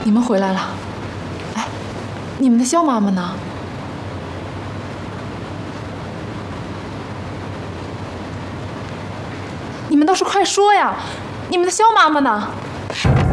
你们回来了。哎，你们的肖妈妈呢？你们倒是快说呀！你们的肖妈妈呢？